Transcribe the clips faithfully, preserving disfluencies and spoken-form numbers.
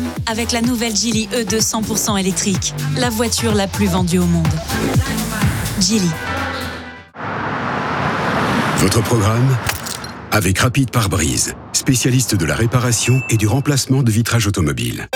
avec la nouvelle Geely E deux cent pour cent électrique, la voiture la plus vendue au monde. Geely. Votre programme avec Rapide Pare-Brise, spécialiste de la réparation et du remplacement de vitrages automobiles.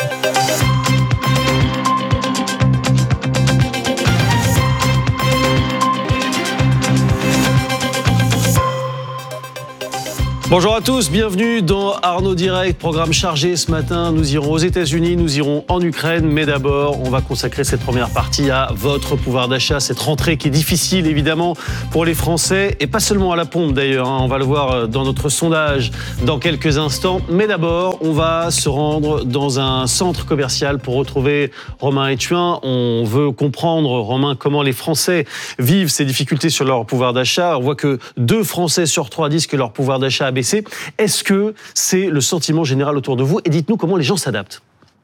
Bonjour à tous, bienvenue dans Arnaud Direct, programme chargé ce matin. Nous irons aux États-Unis, nous irons en Ukraine, mais d'abord, on va consacrer cette première partie à votre pouvoir d'achat, cette rentrée qui est difficile évidemment pour les Français, et pas seulement à la pompe d'ailleurs, hein. On va le voir dans notre sondage dans quelques instants. Mais d'abord, on va se rendre dans un centre commercial pour retrouver Romain Etchuin. On veut comprendre, Romain, comment les Français vivent ces difficultés sur leur pouvoir d'achat. On voit que deux Français sur trois disent que leur pouvoir d'achat a baissé. Est-ce que c'est le sentiment général autour de vous? Et dites-nous comment les gens s'adaptent.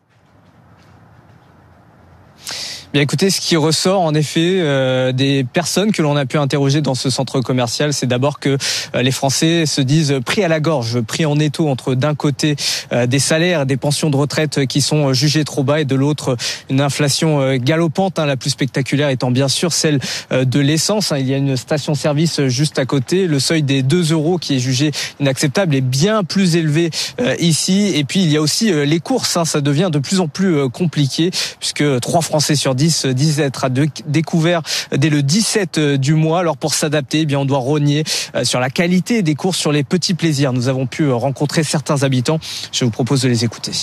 Bien écoutez, ce qui ressort en effet euh, des personnes que l'on a pu interroger dans ce centre commercial, c'est d'abord que euh, les Français se disent pris à la gorge, pris en étau entre d'un côté euh, des salaires, des pensions de retraite qui sont jugées trop bas et de l'autre une inflation euh, galopante, hein, la plus spectaculaire étant bien sûr celle euh, de l'essence. Hein. Il y a une station-service juste à côté, le seuil des deux euros qui est jugé inacceptable est bien plus élevé euh, ici. Et puis il y a aussi euh, les courses, hein, ça devient de plus en plus euh, compliqué puisque trois Français sur dix disent être à découvert dès le dix-sept du mois. Alors pour s'adapter, eh bien on doit rogner sur la qualité des courses, sur les petits plaisirs. Nous avons pu rencontrer certains habitants. Je vous propose de les écouter.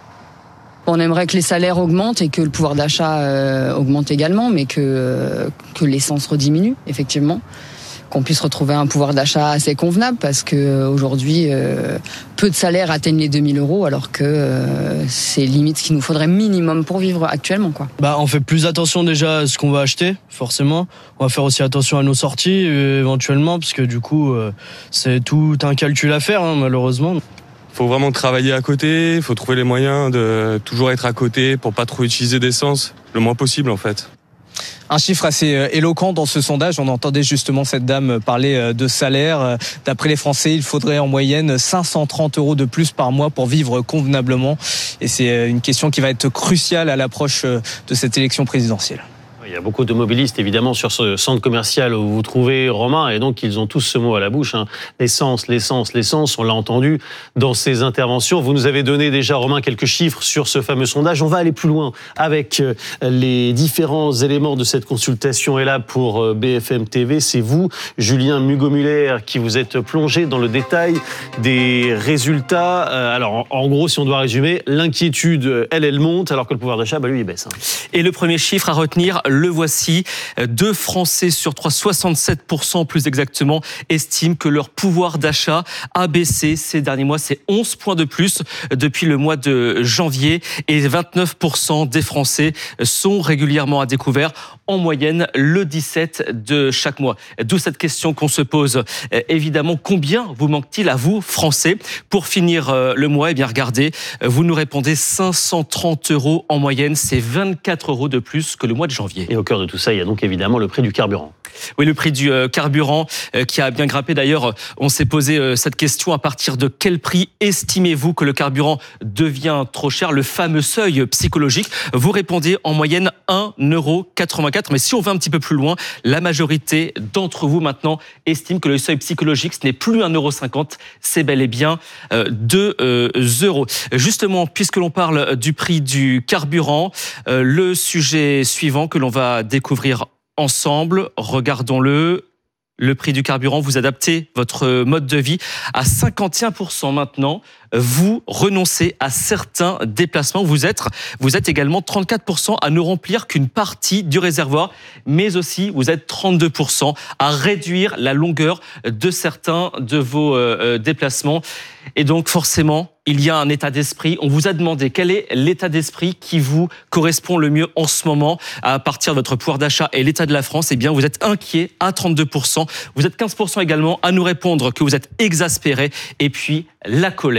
On aimerait que les salaires augmentent et que le pouvoir d'achat euh, augmente également, mais que, euh, que l'essence rediminue, effectivement. Qu'on puisse retrouver un pouvoir d'achat assez convenable parce que aujourd'hui euh, peu de salaires atteignent les deux mille euros alors que euh, c'est limite ce qu'il nous faudrait minimum pour vivre actuellement, quoi. Bah on fait plus attention déjà à ce qu'on va acheter, forcément. On va faire aussi attention à nos sorties euh, éventuellement parce que du coup euh, c'est tout un calcul à faire, hein, malheureusement. Faut vraiment travailler à côté, il faut trouver les moyens de toujours être à côté pour pas trop utiliser d'essence, le moins possible en fait. Un chiffre assez éloquent dans ce sondage. On entendait justement cette dame parler de salaire. D'après les Français, il faudrait en moyenne cinq cent trente euros de plus par mois pour vivre convenablement. Et c'est une question qui va être cruciale à l'approche de cette élection présidentielle. Il y a beaucoup d'automobilistes, évidemment, sur ce centre commercial où vous trouvez Romain, et donc ils ont tous ce mot à la bouche, hein. L'essence, l'essence, l'essence, on l'a entendu dans ces interventions. Vous nous avez donné déjà, Romain, quelques chiffres sur ce fameux sondage. On va aller plus loin avec les différents éléments de cette consultation. Et là, pour B F M T V, c'est vous, Julien Mugo-Muller, qui vous êtes plongé dans le détail des résultats. Alors, en gros, si on doit résumer, l'inquiétude, elle, elle monte, alors que le pouvoir d'achat, bah, lui, il baisse. Et le premier chiffre à retenir, le voici. Deux Français sur trois, soixante-sept pour cent plus exactement, estiment que leur pouvoir d'achat a baissé ces derniers mois. C'est onze points de plus depuis le mois de janvier. Et vingt-neuf pour cent des Français sont régulièrement à découvert, en moyenne le dix-sept de chaque mois. D'où cette question qu'on se pose. Évidemment, combien vous manque-t-il à vous, Français, pour finir le mois? Eh bien, regardez, vous nous répondez cinq cent trente euros en moyenne. C'est vingt-quatre euros de plus que le mois de janvier. Et au cœur de tout ça, il y a donc évidemment le prix du carburant. Oui, le prix du euh, carburant euh, qui a bien grimpé. D'ailleurs, on s'est posé euh, cette question: à partir de quel prix estimez-vous que le carburant devient trop cher? Le fameux seuil psychologique. Vous répondez en moyenne un euro quatre-vingt-quatre. Mais si on va un petit peu plus loin, la majorité d'entre vous maintenant estime que le seuil psychologique, ce n'est plus un euro cinquante, c'est bel et bien euh, deux euros. Justement, puisque l'on parle du prix du carburant, euh, le sujet suivant que l'on va découvrir ensemble, regardons-le. Le prix du carburant, vous adaptez votre mode de vie à cinquante et un pour cent maintenant. Vous renoncez à certains déplacements. Vous êtes, vous êtes également trente-quatre pour cent à ne remplir qu'une partie du réservoir, mais aussi vous êtes trente-deux pour cent à réduire la longueur de certains de vos euh, déplacements. Et donc forcément, il y a un état d'esprit. On vous a demandé quel est l'état d'esprit qui vous correspond le mieux en ce moment à partir de votre pouvoir d'achat et l'état de la France. Eh bien, vous êtes inquiet à trente-deux pour cent. Vous êtes quinze pour cent également à nous répondre que vous êtes exaspéré. Et puis, la colère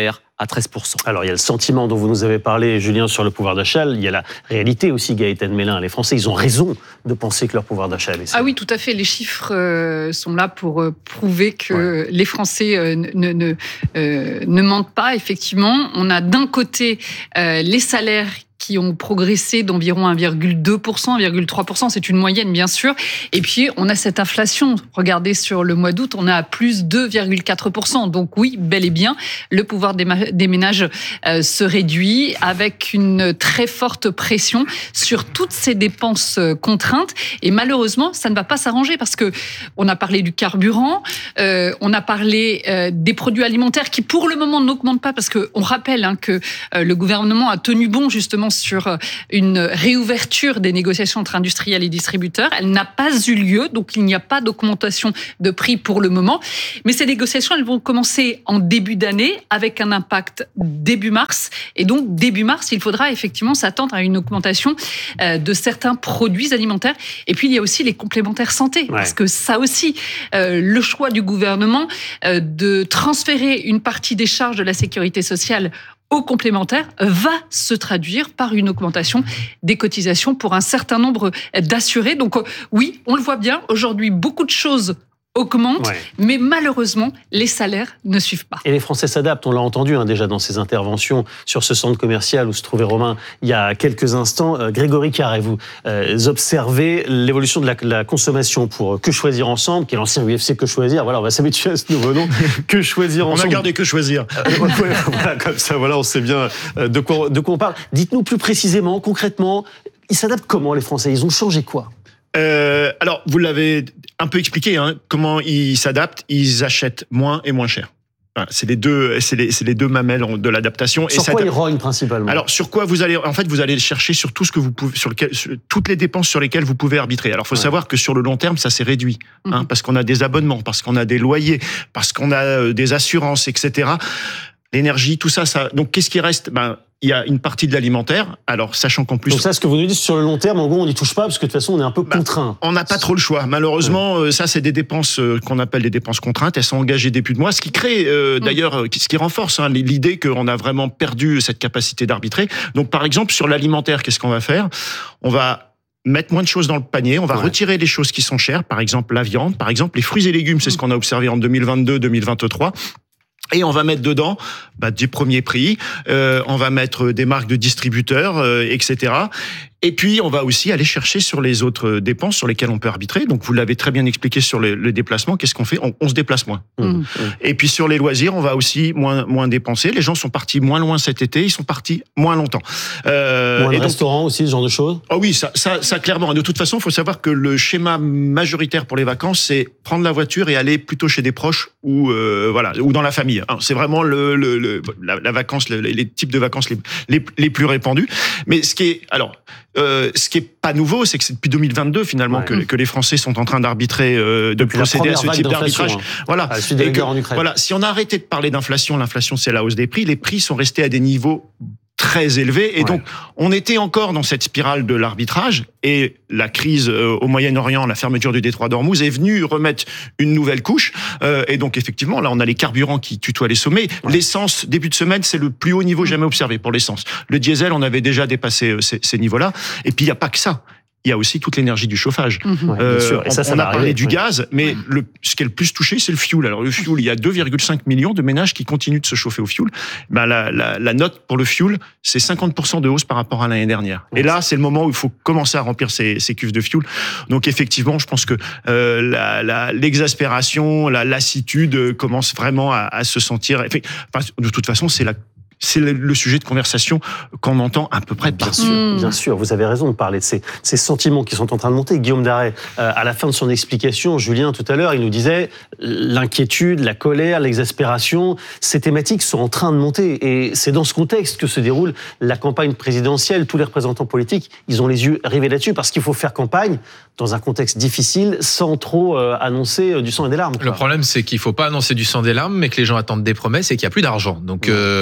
à treize pour cent. Alors, il y a le sentiment dont vous nous avez parlé, Julien, sur le pouvoir d'achat. Il y a la réalité aussi, Gaëtane Mélin. Les Français, ils ont raison de penser que leur pouvoir d'achat est baissé. Ah oui, tout à fait. Les chiffres euh, sont là pour euh, prouver que ouais. les Français euh, ne, ne, euh, ne mentent pas, effectivement. On a d'un côté euh, les salaires qui ont progressé d'environ un virgule deux pour cent, un virgule trois pour cent, c'est une moyenne bien sûr. Et puis on a cette inflation. Regardez sur le mois d'août, on est à plus deux virgule quatre pour cent. Donc oui, bel et bien, le pouvoir des, ma- des ménages euh, se réduit avec une très forte pression sur toutes ces dépenses euh, contraintes. Et malheureusement, ça ne va pas s'arranger parce que on a parlé du carburant, euh, on a parlé euh, des produits alimentaires qui pour le moment n'augmentent pas parce que on rappelle hein, que euh, le gouvernement a tenu bon justement sur une réouverture des négociations entre industriels et distributeurs. Elle n'a pas eu lieu, donc il n'y a pas d'augmentation de prix pour le moment. Mais ces négociations, elles vont commencer en début d'année avec un impact début mars. Et donc, début mars, il faudra effectivement s'attendre à une augmentation de certains produits alimentaires. Et puis, il y a aussi les complémentaires santé. Ouais. Parce que ça aussi, euh, le choix du gouvernement euh, de transférer une partie des charges de la sécurité sociale aux complémentaires va se traduire par une augmentation des cotisations pour un certain nombre d'assurés. Donc oui, on le voit bien, aujourd'hui, beaucoup de choses augmentent, ouais. mais malheureusement, les salaires ne suivent pas. Et les Français s'adaptent, on l'a entendu hein, déjà dans ces interventions sur ce centre commercial où se trouvait Romain il y a quelques instants. Euh, Grégory Carré, vous euh, observez l'évolution de la, la consommation pour Que Choisir Ensemble, qui est l'ancien U F C Que Choisir. Voilà, on va s'habituer à ce nouveau nom, Que Choisir Ensemble. On a gardé Que Choisir. Euh, ouais, voilà, comme ça, voilà, on sait bien de quoi, de quoi on parle. Dites-nous plus précisément, concrètement, ils s'adaptent comment les Français ? Ils ont changé quoi ? Euh, alors, vous l'avez un peu expliqué, hein, comment ils s'adaptent, ils achètent moins et moins cher. Enfin, c'est les deux, c'est les, c'est les deux mamelles de l'adaptation. Sur et quoi ils rognent principalement ? Alors, sur quoi vous allez, en fait, vous allez chercher sur tout ce que vous pouvez, sur lequel, sur toutes les dépenses sur lesquelles vous pouvez arbitrer. Alors, faut ouais. savoir que sur le long terme, ça s'est réduit, mmh. hein, parce qu'on a des abonnements, parce qu'on a des loyers, parce qu'on a des assurances, et cetera. L'énergie, tout ça, ça. Donc, qu'est-ce qui reste ? Ben, il y a une partie de l'alimentaire, alors sachant qu'en plus... Donc ça, ce que vous nous dites sur le long terme, en gros, on n'y touche pas, parce que de toute façon, on est un peu bah, contraint. On n'a pas trop le choix. Malheureusement, ouais. ça, c'est des dépenses euh, qu'on appelle des dépenses contraintes. Elles sont engagées depuis de mois, ce qui crée, euh, mmh. d'ailleurs, ce qui renforce hein, l'idée qu'on a vraiment perdu cette capacité d'arbitrer. Donc, par exemple, sur l'alimentaire, qu'est-ce qu'on va faire ? On va mettre moins de choses dans le panier, on va ouais. retirer les choses qui sont chères, par exemple la viande, par exemple les fruits et légumes, c'est mmh. ce qu'on a observé en deux mille vingt-deux deux mille vingt-trois. Et on va mettre dedans bah, des premiers prix, euh, on va mettre des marques de distributeurs, euh, et cetera. Et puis, on va aussi aller chercher sur les autres dépenses sur lesquelles on peut arbitrer. Donc, vous l'avez très bien expliqué sur le, le déplacement. Qu'est-ce qu'on fait ? on, on se déplace moins. Mmh. Et puis, sur les loisirs, on va aussi moins, moins dépenser. Les gens sont partis moins loin cet été. Ils sont partis moins longtemps. Euh, moins de restaurants aussi, ce genre de choses ? Oh oui, ça, ça, ça clairement. De toute façon, il faut savoir que le schéma majoritaire pour les vacances, c'est prendre la voiture et aller plutôt chez des proches ou, euh, voilà, ou dans la famille. Alors, c'est vraiment le, le, le, la, la vacance, le, les types de vacances les, les, les plus répandus. Mais ce qui est... Alors, Euh, ce qui est pas nouveau, c'est que c'est depuis deux mille vingt-deux finalement ouais. que, que les Français sont en train d'arbitrer, euh, de depuis procéder à ce type d'arbitrage. Hein. Voilà. À la suite de la guerre en Ukraine. Voilà. Si on a arrêté de parler d'inflation, l'inflation c'est la hausse des prix. Les prix sont restés à des niveaux très élevé. Et ouais. donc, on était encore dans cette spirale de l'arbitrage et la crise euh, au Moyen-Orient, la fermeture du détroit d'Ormuz est venue remettre une nouvelle couche. Euh, et donc, effectivement, là, on a les carburants qui tutoient les sommets. Ouais. L'essence, début de semaine, c'est le plus haut niveau jamais observé pour l'essence. Le diesel, on avait déjà dépassé euh, ces, ces niveaux-là. Et puis, il n'y a pas que ça. Il y a aussi toute l'énergie du chauffage. Mmh. Ouais, euh, bien sûr. Et ça, ça on a parlé arriver, du oui. gaz, mais ouais. le, ce qui est le plus touché, c'est le fuel. Alors le fuel, il y a deux virgule cinq millions de ménages qui continuent de se chauffer au fuel. Ben, la, la, la note pour le fuel, c'est cinquante pour cent de hausse par rapport à l'année dernière. Ouais. Et là, c'est le moment où il faut commencer à remplir ces, ces cuves de fuel. Donc effectivement, je pense que euh, la, la, l'exaspération, la lassitude commence vraiment à, à se sentir... Enfin, de toute façon, c'est la c'est le sujet de conversation qu'on entend à peu près partout. Bien sûr, mmh. bien sûr, vous avez raison de parler de ces, ces sentiments qui sont en train de monter. Guillaume Darey, euh, à la fin de son explication, Julien, tout à l'heure, il nous disait l'inquiétude, la colère, l'exaspération, ces thématiques sont en train de monter. Et c'est dans ce contexte que se déroule la campagne présidentielle. Tous les représentants politiques, ils ont les yeux rivés là-dessus parce qu'il faut faire campagne dans un contexte difficile sans trop euh, annoncer euh, du sang et des larmes. Quoi. Le problème, c'est qu'il ne faut pas annoncer du sang et des larmes, mais que les gens attendent des promesses et qu'il n'y a plus d'argent. Donc ouais. euh, voilà les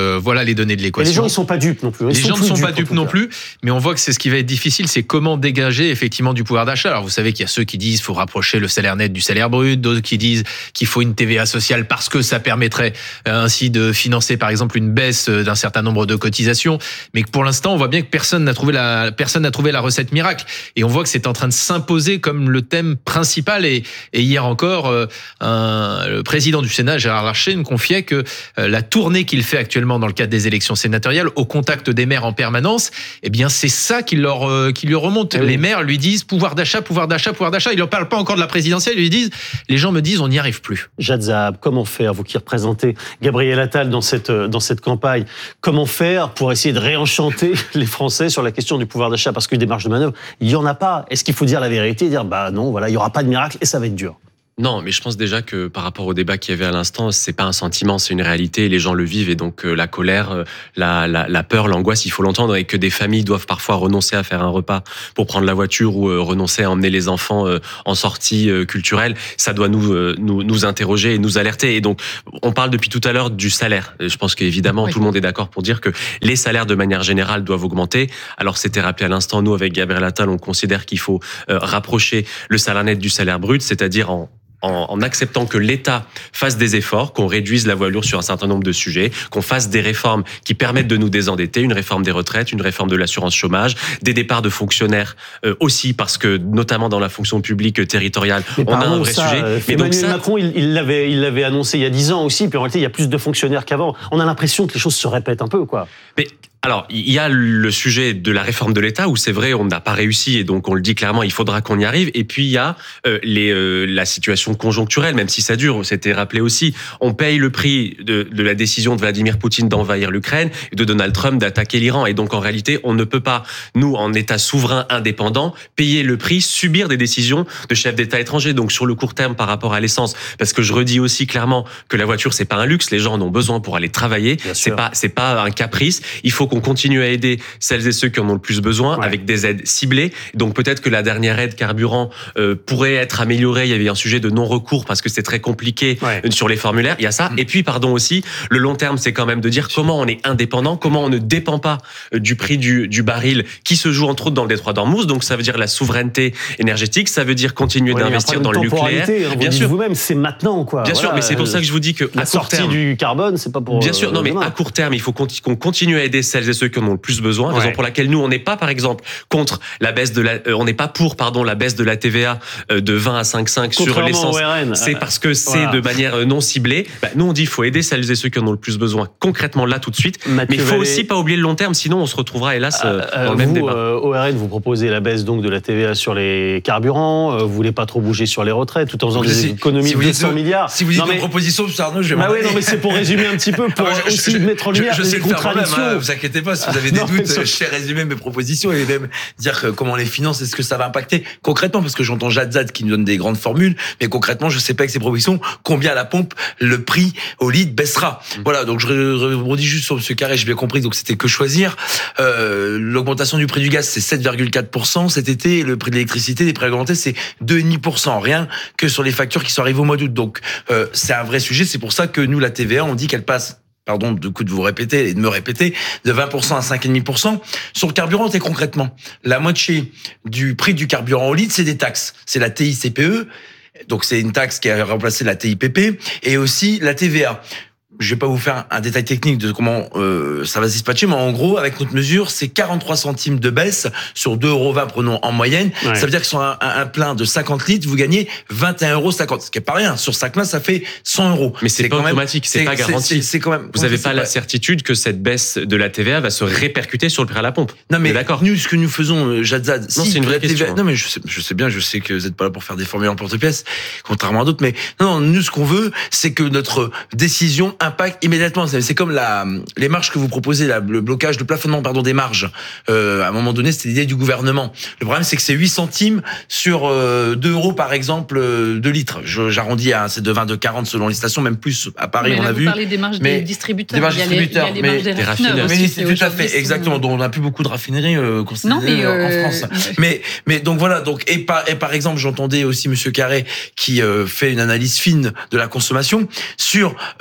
les données de l'équation. Et les gens, ils sont pas dupes non plus. Ils les sont gens ne plus sont dupes, pas dupes en non tout cas. plus, mais on voit que c'est ce qui va être difficile, c'est comment dégager effectivement du pouvoir d'achat. Alors vous savez qu'il y a ceux qui disent qu'il faut rapprocher le salaire net du salaire brut, d'autres qui disent qu'il faut une T V A sociale parce que ça permettrait euh, ainsi de financer par exemple une baisse d'un certain nombre de cotisations. Mais que pour l'instant, on voit bien que personne n'a trouvé la personne n'a trouvé la recette miracle. Et on voit que c'est en train de s'imposer comme le thème principal. Et, et hier encore, euh, un, le président du Sénat, Gérard Larcher, me confiait que euh, la tournée qu'il fait actuellement dans le cadre des élections sénatoriales, au contact des maires en permanence, eh bien c'est ça qui leur euh, qui lui remonte. Oui. Les maires lui disent pouvoir d'achat, pouvoir d'achat, pouvoir d'achat. Ils ne parlent pas encore de la présidentielle. Ils lui disent, les gens me disent, on n'y arrive plus. Jad Zahab, comment faire, vous qui représentez Gabriel Attal dans cette, dans cette campagne, comment faire pour essayer de réenchanter les Français sur la question du pouvoir d'achat? Parce que des marges de manœuvre, il n'y en a pas. Est-ce qu'il faut dire la vérité et dire, bah non, voilà, il n'y aura pas de miracle et ça va être dur? Non, mais je pense déjà que par rapport au débat qu'il y avait à l'instant, c'est pas un sentiment, c'est une réalité. Et les gens le vivent et donc euh, la colère, euh, la, la, la peur, l'angoisse, il faut l'entendre et que des familles doivent parfois renoncer à faire un repas pour prendre la voiture ou euh, renoncer à emmener les enfants euh, en sortie euh, culturelle. Ça doit nous, euh, nous nous interroger et nous alerter. Et donc, on parle depuis tout à l'heure du salaire. Je pense qu'évidemment oui. tout le monde est d'accord pour dire que les salaires de manière générale doivent augmenter. Alors c'était rappelé à l'instant, nous avec Gabriel Attal, on considère qu'il faut euh, rapprocher le salaire net du salaire brut, c'est-à-dire en En, en acceptant que l'État fasse des efforts, qu'on réduise la voilure sur un certain nombre de sujets, qu'on fasse des réformes qui permettent de nous désendetter, une réforme des retraites, une réforme de l'assurance chômage, des départs de fonctionnaires euh, aussi, parce que notamment dans la fonction publique territoriale, mais on a un vrai ça, sujet. Euh, mais Emmanuel donc ça... Macron, il, il, l'avait, il l'avait annoncé il y a dix ans aussi, puis en réalité, il y a plus de fonctionnaires qu'avant. On a l'impression que les choses se répètent un peu, quoi. Mais alors, il y a le sujet de la réforme de l'État où c'est vrai, on n'a pas réussi et donc on le dit clairement, il faudra qu'on y arrive. Et puis il y a euh, les, euh, la situation conjoncturelle, même si ça dure, c'était rappelé aussi. On paye le prix de, de la décision de Vladimir Poutine d'envahir l'Ukraine et de Donald Trump d'attaquer l'Iran. Et donc en réalité, on ne peut pas, nous, en État souverain indépendant, payer le prix, subir des décisions de chefs d'État étrangers. Donc sur le court terme par rapport à l'essence, parce que je redis aussi clairement que la voiture c'est pas un luxe, les gens en ont besoin pour aller travailler. Bien c'est sûr. pas c'est pas un caprice. Il faut qu'on continue à aider celles et ceux qui en ont le plus besoin ouais. avec des aides ciblées. Donc peut-être que la dernière aide carburant euh, pourrait être améliorée. Il y avait un sujet de non-recours parce que c'est très compliqué ouais. sur les formulaires. Il y a ça. Mmh. Et puis, pardon aussi, le long terme, c'est quand même de dire comment on est indépendant, comment on ne dépend pas du prix du, du baril qui se joue entre autres dans le détroit d'Ormuz. Donc ça veut dire la souveraineté énergétique. Ça veut dire continuer ouais, d'investir dans le nucléaire. Hein, Bien sûr. Vous-même, c'est maintenant, quoi. Bien voilà, sûr, mais c'est pour ça que je vous dis que la à court sortie terme, du carbone, c'est pas pour. Bien sûr, euh, non, mais demain. à court terme, il faut qu'on continue à aider celles et ceux qui en ont le plus besoin. Ouais. Raison pour laquelle nous, on n'est pas, par exemple, contre la baisse de la, euh, on n'est pas pour, pardon, la baisse de la T V A euh, de vingt à cinq virgule cinq sur l'essence. C'est parce que c'est voilà. de manière non ciblée. Bah, nous, on dit, il faut aider celles et ceux qui en ont le plus besoin concrètement là tout de suite. Mathieu mais il faut Vallée... aussi pas oublier le long terme, sinon on se retrouvera hélas euh, euh, dans le vous, même débat. Euh, O R N, vous proposez la baisse donc de la T V A sur les carburants. Euh, vous voulez pas trop bouger sur les retraites, tout en faisant des si, économies si de deux cents milliards. Si vous dites non, mais... une proposition, M. Arnaud, je vais. Bah oui, non, mais c'est pour résumer un petit peu, pour ah, je, aussi je, mettre en lumière je, je sais les le faire contradictions. Même, hein, vous inquiétez pas, si vous avez des non, doutes, je sais résumer mes propositions et même dire comment on les finance, est-ce que ça va impacter concrètement, parce que j'entends Jad Zahab qui nous donne des grandes formules, mais concrètement, je sais pas avec ces propositions combien à la pompe le prix au litre baissera. Mmh. Voilà, donc je rebondis juste sur M. Carré, j'ai bien compris, donc c'était que choisir. Euh, l'augmentation du prix du gaz, c'est sept virgule quatre pour cent cet été, le prix de l'électricité, des prix augmentés, c'est deux virgule cinq pour cent, rien que sur les factures qui sont arrivées au mois d'août. Donc euh, c'est un vrai sujet, c'est pour ça que nous, la T V A, on dit qu'elle passe, pardon du coup de vous répéter et de me répéter, de vingt pour cent à cinq virgule cinq pour cent. Sur le carburant, c'est concrètement la moitié du prix du carburant au litre, c'est des taxes. C'est la T I C P E, donc c'est une taxe qui a remplacé la T I P P, et aussi la T V A. Je vais pas vous faire un détail technique de comment euh, ça va se dispatcher, mais en gros, avec notre mesure, c'est quarante-trois centimes de baisse sur deux euros vingt, prenons en moyenne. Ouais. Ça veut dire que sur un, un plein de cinquante litres, vous gagnez vingt et un euros cinquante, ce qui est pas rien. Sur cinq pleins, ça fait cent euros. Mais c'est, c'est pas quand automatique, même, c'est, c'est pas garanti. C'est, c'est quand même, vous n'avez pas la certitude que cette baisse de la T V A va se répercuter sur le prix à la pompe. Non, mais d'accord. Nous, ce que nous faisons, Jad Zahab, non, si, c'est une vraie question. T V A, non, mais je sais, je sais bien, je sais que vous êtes pas là pour faire des formules en porte-pièce, contrairement à d'autres, mais non, non, nous, ce qu'on veut, c'est que notre décision impacte immédiatement. C'est comme la, les marges que vous proposez, là, le blocage, le plafonnement, pardon, des marges. Euh, à un moment donné, c'était l'idée du gouvernement. Le problème, c'est que c'est huit centimes sur euh, deux euros, par exemple, euh, deux litres. Je, j'arrondis à, c'est de vingt, de quarante selon les stations, même plus à Paris, mais on là, a vous vu. Vous parlez des marges mais, des distributeurs. Des marges des distributeurs, il y a les, il y a les mais marges des raffineurs. Mais c'est tout à fait, exactement. Donc, on n'a plus beaucoup de raffineries euh, considérées euh, en France. mais, mais donc voilà. Donc, et par, et par exemple, j'entendais aussi Monsieur Carré qui euh, fait une analyse fine de la consommation sur euh,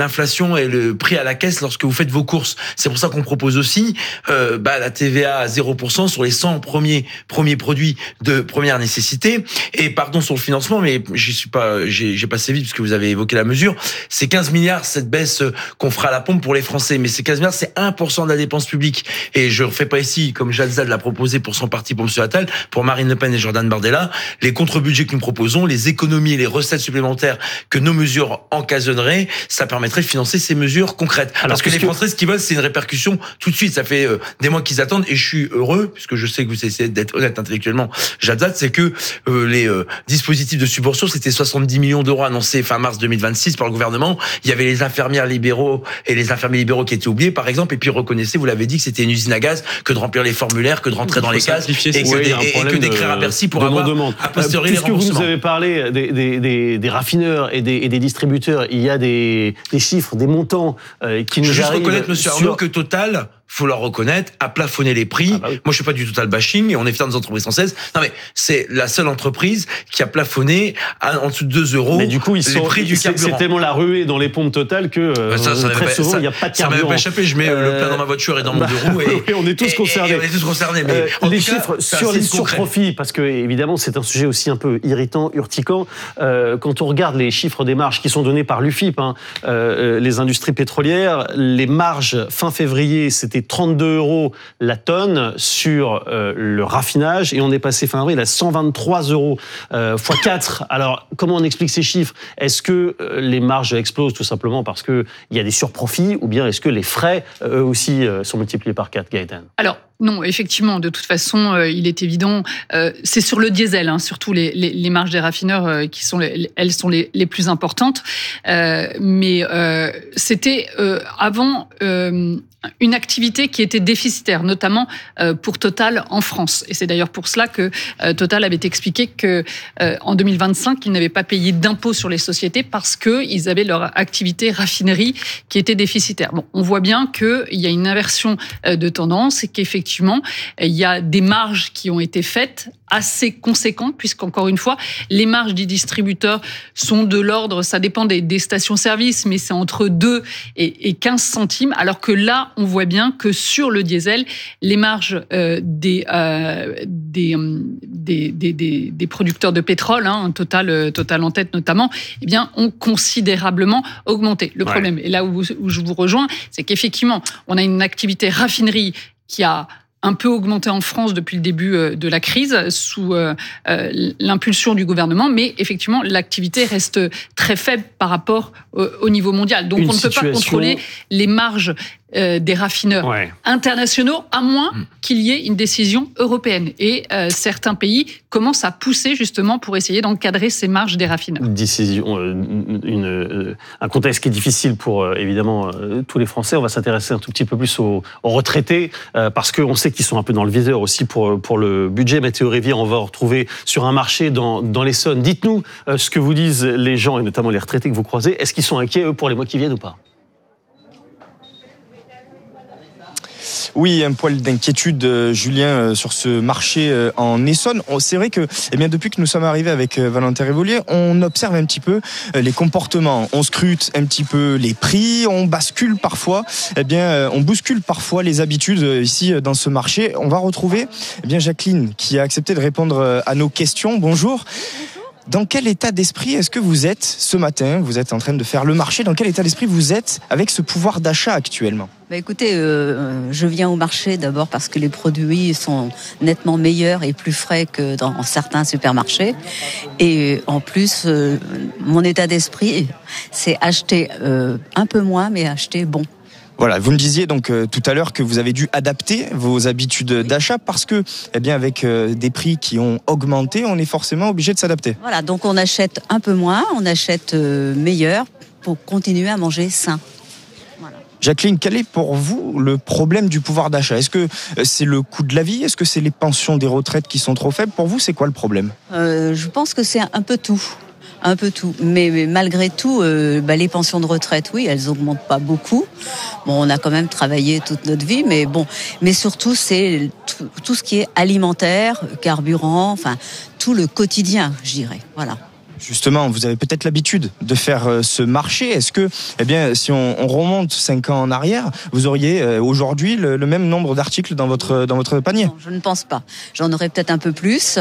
l'inflation et le prix à la caisse lorsque vous faites vos courses. C'est pour ça qu'on propose aussi euh, bah, la T V A à zéro pour cent sur les cent premiers premiers produits de première nécessité. Et pardon sur le financement, mais j'y suis pas, j'ai, j'ai passé vite parce que vous avez évoqué la mesure. C'est quinze milliards cette baisse qu'on fera à la pompe pour les Français, mais ces quinze milliards, c'est un pour cent de la dépense publique. Et je ne refais pas ici, comme Jacques Zad l'a proposé pour son parti, pour M. Attal, pour Marine Le Pen et Jordan Bardella, les contre-budgets que nous proposons, les économies et les recettes supplémentaires que nos mesures encadreraient, ça permettrait de financer ces mesures concrètes. Alors, parce que les Français, ce qu'ils veulent, c'est une répercussion tout de suite. Ça fait euh, des mois qu'ils attendent, et je suis heureux, puisque je sais que vous essayez d'être honnête intellectuellement, Jacques Zad, c'est que euh, les euh, dispositifs de subvention, c'était soixante-dix millions d'euros annoncés fin mars deux mille vingt-six par le gouvernement. Il y avait les infirmières libéraux et les infirmiers libéraux qui étaient oubliés, par exemple, et puis reconnaissez, vous l'avez dit, que c'était une usine à gaz, que de remplir les formulaires, que de rentrer dans les cases, et que, oui, des, et, et que d'écrire à Bercy pour de avoir demande. a posteriori les remboursements. Puisque vous nous avez parlé des, des, des, des raffineurs et des, et des distributeurs, il y a des, des chiffres, des montants euh, qui nous Je veux juste arrivent. reconnaître, monsieur Arnaud, sur... que Total, faut leur reconnaître, a plafonné les prix. Ah bah oui. Moi, je suis pas du Total bashing, et on est fiers des entreprises françaises. Non, mais c'est la seule entreprise qui a plafonné à, en dessous de deux euros. Mais du coup, ils les sont, prix du c'est, carburant. c'est tellement la ruée dans les pompes Total que euh, ça, ça très pas, souvent, il n'y a pas de carburant. Ça m'avait pas échappé. Je mets euh, le plein dans ma voiture et dans mon bah, deux roues. Et, et on est tous et, concernés. Et, et on est tous concernés. Mais euh, en les tout chiffres cas, sur les surprofits, parce que évidemment, c'est un sujet aussi un peu irritant, urticant. Euh, quand on regarde les chiffres des marges qui sont donnés par l'U F I P, hein, euh, les industries pétrolières, les marges fin février, c'était trente-deux euros la tonne sur euh, le raffinage, et on est passé fin avril à cent vingt-trois euros euh, fois quatre. Alors, comment on explique ces chiffres ? Est-ce que euh, les marges explosent tout simplement parce qu'il y a des surprofits, ou bien est-ce que les frais, eux aussi, euh, sont multipliés par quatre, Gaëtan ? Alors, non, effectivement, de toute façon, euh, il est évident, euh, c'est sur le diesel, hein, surtout les, les, les marges des raffineurs, euh, qui sont, les, elles sont les, les plus importantes. Euh, mais euh, c'était euh, avant euh, une activité qui était déficitaire, notamment euh, pour Total en France. Et c'est d'ailleurs pour cela que euh, Total avait expliqué que euh, en deux mille vingt-cinq, ils n'avaient pas payé d'impôts sur les sociétés parce qu'ils avaient leur activité raffinerie qui était déficitaire. Bon, on voit bien qu'il y a une inversion de tendance et qu'effectivement, Effectivement, il y a des marges qui ont été faites assez conséquentes, puisqu'encore une fois, les marges des distributeurs sont de l'ordre, ça dépend des, des stations-service, mais c'est entre deux et quinze centimes, alors que là, on voit bien que sur le diesel, les marges euh, des, euh, des, des, des, des, des producteurs de pétrole, hein, Total, Total en tête notamment, eh bien, ont considérablement augmenté. Le ouais. problème, et là où, où je vous rejoins, c'est qu'effectivement, on a une activité raffinerie qui a un peu augmenté en France depuis le début de la crise, sous euh, l'impulsion du gouvernement, mais effectivement, l'activité reste très faible par rapport au, au niveau mondial. Donc, Une on ne situation... peut pas contrôler les marges euh, des raffineurs ouais. internationaux, à moins mmh. qu'il y ait une décision européenne. Et euh, certains pays commencent à pousser justement pour essayer d'encadrer ces marges des raffineurs. Une décision, euh, une, euh, un contexte qui est difficile pour euh, évidemment euh, tous les Français. On va s'intéresser un tout petit peu plus aux, aux retraités, euh, parce qu'on sait qu'ils sont un peu dans le viseur aussi pour, pour le budget. Mathéo Rivière, on va retrouver sur un marché dans, dans l'Essonne. Dites-nous euh, ce que vous disent les gens, et notamment les retraités que vous croisez. Est-ce qu'ils sont inquiets, eux, pour les mois qui viennent ou pas ? Oui, un poil d'inquiétude, Julien, sur ce marché en Essonne. C'est vrai que, eh bien, depuis que nous sommes arrivés avec Valentin Révolier, on observe un petit peu les comportements. On scrute un petit peu les prix, on bascule parfois, eh bien, on bouscule parfois les habitudes ici dans ce marché. On va retrouver, eh bien, Jacqueline, qui a accepté de répondre à nos questions. Bonjour. Dans quel état d'esprit est-ce que vous êtes ce matin ? Vous êtes en train de faire le marché. Dans quel état d'esprit vous êtes avec ce pouvoir d'achat actuellement ? Bah écoutez, euh, je viens au marché d'abord parce que les produits sont nettement meilleurs et plus frais que dans certains supermarchés. Et en plus, euh, mon état d'esprit, c'est acheter euh, un peu moins, mais acheter bon. Voilà, vous me disiez donc euh, tout à l'heure que vous avez dû adapter vos habitudes d'achat parce que, eh bien, avec euh, des prix qui ont augmenté, on est forcément obligé de s'adapter. Voilà, donc on achète un peu moins, on achète euh, meilleur pour continuer à manger sain. Voilà. Jacqueline, quel est pour vous le problème du pouvoir d'achat ? Est-ce que c'est le coût de la vie ? Est-ce que c'est les pensions des retraites qui sont trop faibles ? Pour vous, c'est quoi le problème ? euh, Je pense que c'est un peu tout. Un peu tout, mais, mais malgré tout, euh, bah, les pensions de retraite, oui, elles augmentent pas beaucoup. Bon, on a quand même travaillé toute notre vie, mais bon, mais surtout c'est tout, tout ce qui est alimentaire, carburant, enfin tout le quotidien, je dirais. Voilà. Justement, vous avez peut-être l'habitude de faire euh, ce marché. Est-ce que, eh bien, si on, on remonte cinq ans en arrière, vous auriez euh, aujourd'hui le, le même nombre d'articles dans votre dans votre panier? Non, je ne pense pas. J'en aurais peut-être un peu plus,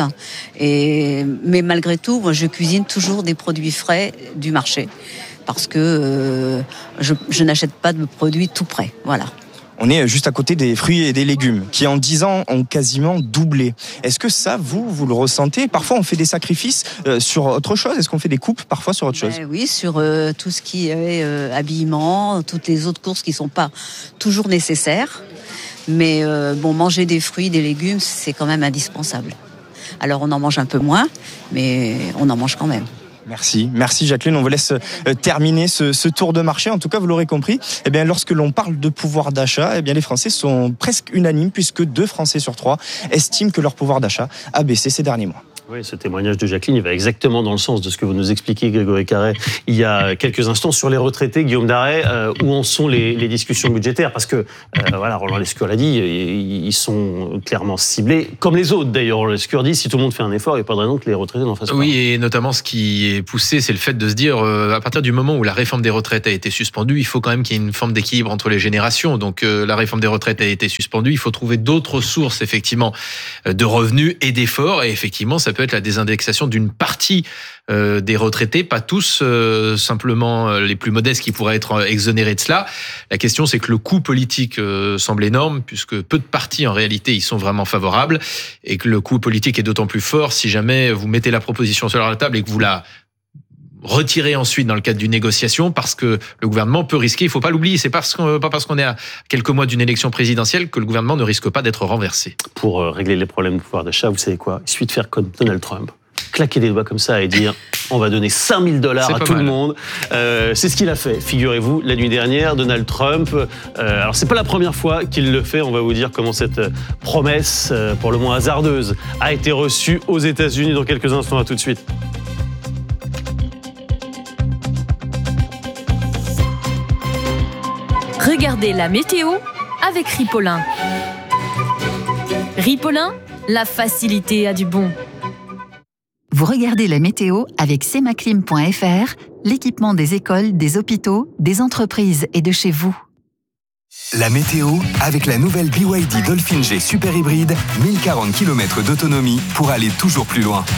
et mais malgré tout, moi, je cuisine toujours des produits frais du marché parce que euh, je, je n'achète pas de produits tout prêts. Voilà. On est juste à côté des fruits et des légumes qui, en dix ans, ont quasiment doublé. Est-ce que ça, vous, vous le ressentez? Parfois, on fait des sacrifices euh, sur autre chose. Est-ce qu'on fait des coupes parfois sur autre chose? Ben oui, sur euh, tout ce qui est euh, habillement, toutes les autres courses qui sont pas toujours nécessaires. Mais euh, bon, manger des fruits, des légumes, c'est quand même indispensable. Alors, on en mange un peu moins, mais on en mange quand même. Merci, merci Jacqueline. On vous laisse euh, terminer ce, ce tour de marché. En tout cas, vous l'aurez compris, eh bien, lorsque l'on parle de pouvoir d'achat, eh bien, les Français sont presque unanimes puisque deux Français sur trois estiment que leur pouvoir d'achat a baissé ces derniers mois. Oui, ce témoignage de Jacqueline, il va exactement dans le sens de ce que vous nous expliquez, Grégory Carré, il y a quelques instants sur les retraités. Guillaume Darey, euh, où en sont les, les discussions budgétaires? Parce que, euh, voilà, Roland Lescure l'a dit, ils sont clairement ciblés, comme les autres d'ailleurs. Roland Lescure dit, si tout le monde fait un effort, il n'y a pas de raison que les retraités n'en fassent pas. Oui, et notamment ce qui est poussé, c'est le fait de se dire, euh, à partir du moment où la réforme des retraites a été suspendue, il faut quand même qu'il y ait une forme d'équilibre entre les générations. Donc euh, la réforme des retraites a été suspendue, il faut trouver d'autres sources, effectivement, de revenus et d'efforts. Et effectivement, ça peut être la désindexation d'une partie euh, des retraités, pas tous, euh, simplement euh, les plus modestes qui pourraient être exonérés de cela. La question, c'est que le coût politique euh, semble énorme, puisque peu de partis, en réalité, y sont vraiment favorables, et que le coût politique est d'autant plus fort si jamais vous mettez la proposition sur la table et que vous la retirez ensuite dans le cadre d'une négociation, parce que le gouvernement peut risquer, il ne faut pas l'oublier, c'est parce qu'on, pas parce qu'on est à quelques mois d'une élection présidentielle que le gouvernement ne risque pas d'être renversé. Pour euh, régler les problèmes de pouvoir d'achat, vous savez quoi? Il suffit de faire comme Donald Trump. Claquer des doigts comme ça et dire on va donner cinq mille dollars à tout mal. Le monde. Euh, c'est ce qu'il a fait, figurez-vous, la nuit dernière, Donald Trump. Euh, alors, c'est pas la première fois qu'il le fait. On va vous dire comment cette promesse, euh, pour le moins hasardeuse, a été reçue aux États-Unis dans quelques instants. À tout de suite. Regardez la météo avec Ripollin. Ripollin, la facilité a du bon. Vous regardez la météo avec semaclim point f r, l'équipement des écoles, des hôpitaux, des entreprises et de chez vous. La météo avec la nouvelle B Y D Dolphin G Super Hybride, mille quarante kilomètres d'autonomie pour aller toujours plus loin.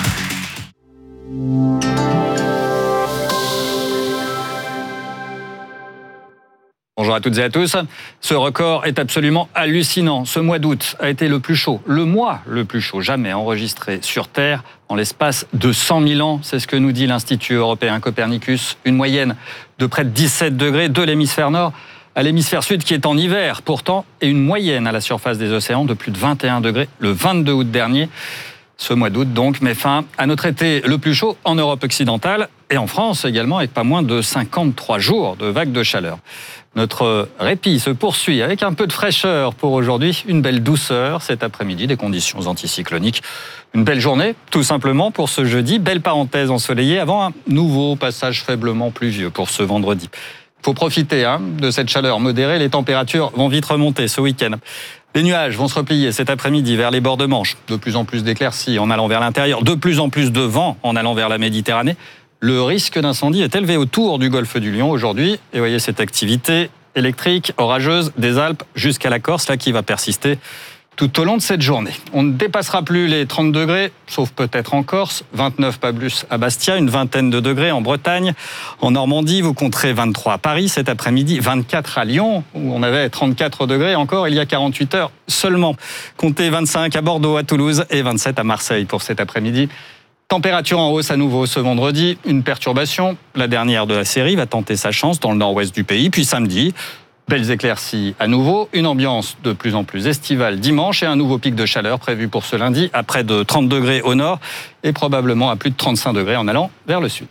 Bonjour à toutes et à tous. Ce record est absolument hallucinant. Ce mois d'août a été le plus chaud, le mois le plus chaud jamais enregistré sur Terre en l'espace de cent mille ans. C'est ce que nous dit l'Institut européen Copernicus. Une moyenne de près de dix-sept degrés de l'hémisphère nord à l'hémisphère sud qui est en hiver pourtant, et une moyenne à la surface des océans de plus de vingt et un degrés le vingt-deux août dernier. Ce mois d'août donc met fin à notre été le plus chaud en Europe occidentale et en France également, avec pas moins de cinquante-trois jours de vagues de chaleur. Notre répit se poursuit avec un peu de fraîcheur pour aujourd'hui, une belle douceur cet après-midi, des conditions anticycloniques. Une belle journée, tout simplement, pour ce jeudi. Belle parenthèse ensoleillée avant un nouveau passage faiblement pluvieux pour ce vendredi. Il faut profiter hein, de cette chaleur modérée. Les températures vont vite remonter ce week-end. Les nuages vont se replier cet après-midi vers les bords de Manche. De plus en plus d'éclaircies en allant vers l'intérieur. De plus en plus de vent en allant vers la Méditerranée. Le risque d'incendie est élevé autour du golfe du Lion aujourd'hui. Et voyez cette activité électrique, orageuse, des Alpes jusqu'à la Corse, là qui va persister tout au long de cette journée. On ne dépassera plus les trente degrés, sauf peut-être en Corse, vingt-neuf pas plus à Bastia, une vingtaine de degrés en Bretagne. En Normandie, vous compterez vingt-trois à Paris cet après-midi, vingt-quatre à Lyon, où on avait trente-quatre degrés encore il y a quarante-huit heures seulement. Comptez vingt-cinq à Bordeaux, à Toulouse et vingt-sept à Marseille pour cet après-midi. Température en hausse à nouveau ce vendredi, une perturbation, la dernière de la série, va tenter sa chance dans le nord-ouest du pays. Puis samedi, belles éclaircies à nouveau, une ambiance de plus en plus estivale dimanche et un nouveau pic de chaleur prévu pour ce lundi à près de trente degrés au nord et probablement à plus de trente-cinq degrés en allant vers le sud.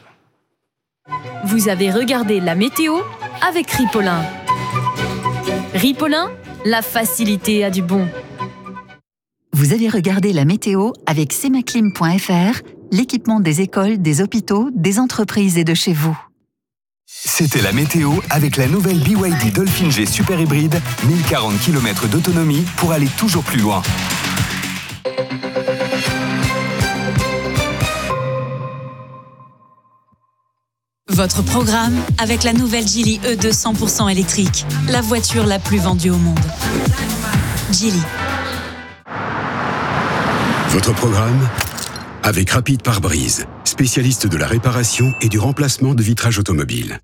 Vous avez regardé la météo avec Ripollin. Ripollin, la facilité a du bon. Vous avez regardé la météo avec semaclim point f r, l'équipement des écoles, des hôpitaux, des entreprises et de chez vous. C'était la météo avec la nouvelle B Y D Dolphin G Super Hybride, mille quarante kilomètres d'autonomie pour aller toujours plus loin. Votre programme avec la nouvelle Geely E deux cent pour cent électrique, la voiture la plus vendue au monde. Geely. Votre programme avec Rapide Pare-Brise, spécialiste de la réparation et du remplacement de vitrages automobiles.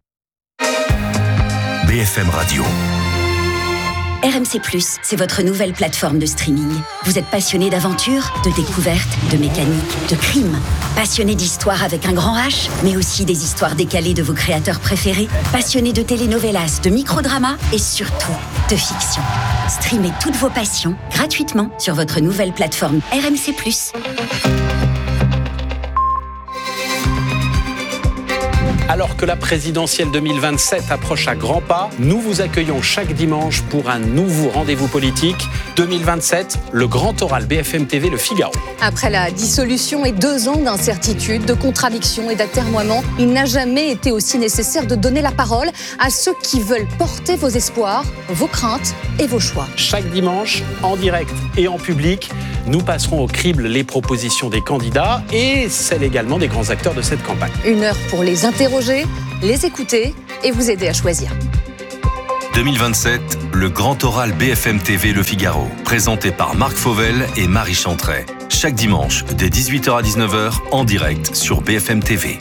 B F M Radio. R M C plus, c'est votre nouvelle plateforme de streaming. Vous êtes passionné d'aventure, de découverte, de mécanique, de crime. Passionné d'histoire avec un grand H, mais aussi des histoires décalées de vos créateurs préférés. Passionné de telenovelas, de microdramas et surtout de fiction. Streamez toutes vos passions gratuitement sur votre nouvelle plateforme R M C plus. Alors que la présidentielle deux mille vingt-sept approche à grands pas, nous vous accueillons chaque dimanche pour un nouveau rendez-vous politique. deux mille vingt-sept, le grand oral B F M T V Le Figaro. Après la dissolution et deux ans d'incertitude, de contradictions et d'atermoiements, il n'a jamais été aussi nécessaire de donner la parole à ceux qui veulent porter vos espoirs, vos craintes et vos choix. Chaque dimanche, en direct et en public, nous passerons au crible les propositions des candidats et celles également des grands acteurs de cette campagne. Une heure pour les interroger, les écouter et vous aider à choisir. deux mille vingt-sept, le grand oral B F M T V Le Figaro, présenté par Marc Fauvel et Marie Chantray. Chaque dimanche, dès dix-huit heures à dix-neuf heures, en direct sur B F M T V.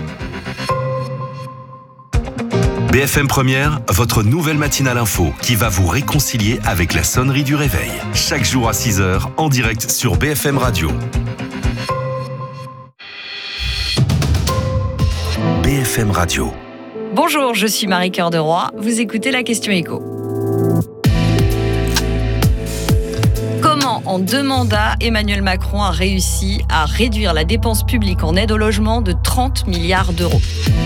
B F M Première, votre nouvelle matinale info qui va vous réconcilier avec la sonnerie du réveil. Chaque jour à six heures, en direct sur B F M Radio. B F M Radio. Bonjour, je suis Marie Cœur de Roy. Vous écoutez la question écho. Comment, en deux mandats, Emmanuel Macron a réussi à réduire la dépense publique en aide au logement de trente milliards d'euros?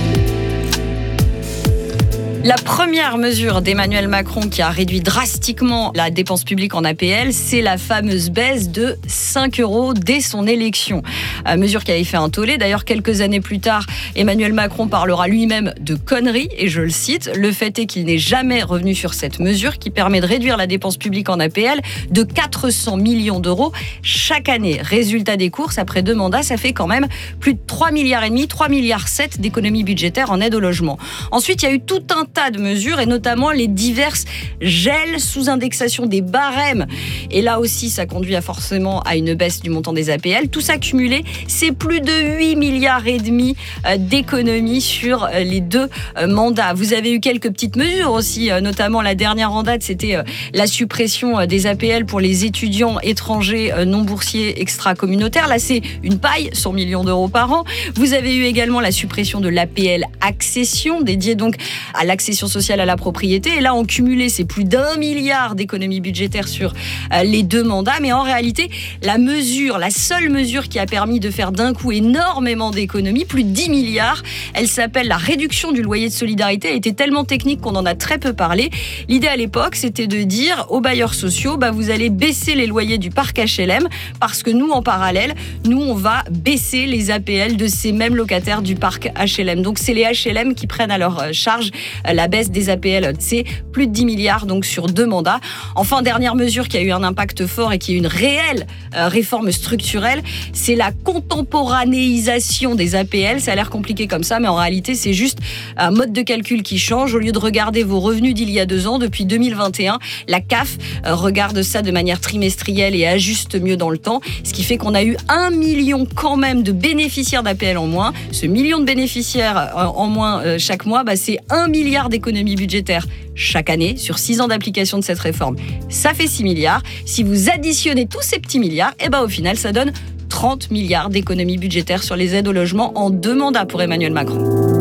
La première mesure d'Emmanuel Macron qui a réduit drastiquement la dépense publique en A P L, c'est la fameuse baisse de cinq euros dès son élection. Euh, mesure qui avait fait un tollé. D'ailleurs, quelques années plus tard, Emmanuel Macron parlera lui-même de conneries, et je le cite. Le fait est qu'il n'est jamais revenu sur cette mesure qui permet de réduire la dépense publique en A P L de quatre cents millions d'euros chaque année. Résultat des courses, après deux mandats, ça fait quand même plus de trois milliards et demi, trois milliards sept d'économies budgétaires en aide au logement. Ensuite, il y a eu tout un tas de mesures et notamment les diverses gels sous indexation des barèmes. Et là aussi, ça conduit à forcément à une baisse du montant des A P L. Tout ça cumulé, c'est plus de huit milliards et demi d'économies sur les deux mandats. Vous avez eu quelques petites mesures aussi, notamment la dernière en date, c'était la suppression des A P L pour les étudiants étrangers non boursiers extra-communautaires. Là, c'est une paille, cent millions d'euros par an. Vous avez eu également la suppression de l'A P L accession, dédiée donc à l'accession sociale à la propriété. Et là, en cumulé, c'est plus d'un milliard d'économies budgétaires sur euh, les deux mandats. Mais en réalité, la mesure, la seule mesure qui a permis de faire d'un coup énormément d'économies, plus de dix milliards, elle s'appelle la réduction du loyer de solidarité. Elle était tellement technique qu'on en a très peu parlé. L'idée à l'époque, c'était de dire aux bailleurs sociaux, bah, vous allez baisser les loyers du parc H L M parce que nous, en parallèle, nous, on va baisser les A P L de ces mêmes locataires du parc H L M. Donc, c'est les H L M qui prennent à leur charge la baisse des A P L, c'est plus de dix milliards donc sur deux mandats. Enfin, dernière mesure qui a eu un impact fort et qui est une réelle euh, réforme structurelle, c'est la contemporanéisation des A P L. Ça a l'air compliqué comme ça, mais en réalité, c'est juste un mode de calcul qui change. Au lieu de regarder vos revenus d'il y a deux ans, depuis deux mille vingt et un, la C A F euh, regarde ça de manière trimestrielle et ajuste mieux dans le temps, ce qui fait qu'on a eu un million quand même de bénéficiaires d'A P L en moins. Ce million de bénéficiaires euh, en moins euh, chaque mois, bah, c'est un milliard d'économies budgétaires chaque année sur six ans d'application de cette réforme. Ça fait six milliards. Si vous additionnez tous ces petits milliards, et ben au final, ça donne trente milliards d'économies budgétaires sur les aides au logement en deux mandats pour Emmanuel Macron.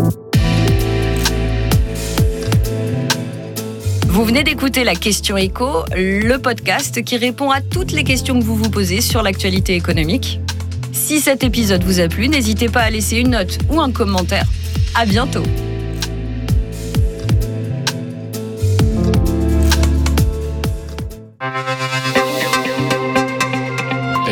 Vous venez d'écouter La Question Écho, le podcast qui répond à toutes les questions que vous vous posez sur l'actualité économique. Si cet épisode vous a plu, n'hésitez pas à laisser une note ou un commentaire. À bientôt.